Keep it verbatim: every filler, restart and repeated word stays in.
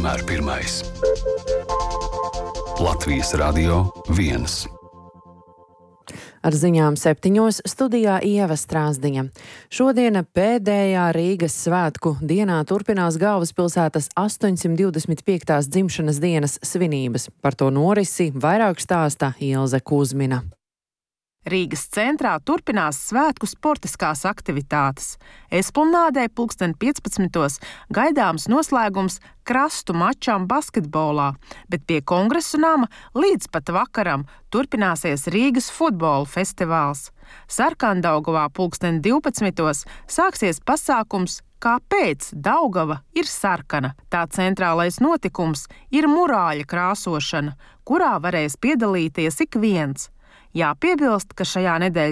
vienmēr pirmais. Latvijas Radio viens. Ar ziņām septiņos studijā Ieva Strāzdiņa. Šodien pēdējā Rīgas svētku dienā turpinās galvaspilsētas astoņsimt divdesmit piektās dzimšanas dienas svinības. Par to norisi vairāk stāsta Ilze Kuzmina. Rīgas centrā turpinās svētku sportiskās aktivitātes. Esplanādē pulksten piecpadsmitos gaidāms noslēgums krastu mačam basketbolā, bet pie Kongresu nama līdz pat vakaram turpināsies Rīgas futbola festivāls. Sarkandaugavā pulksten divpadsmitos sāksies pasākums Kāpēc Daugava ir sarkana? Tā centrālais notikums ir murāļa krāsošana, kurā varēs piedalīties ik viens. Jāpiebilst, ka šajā nedēļas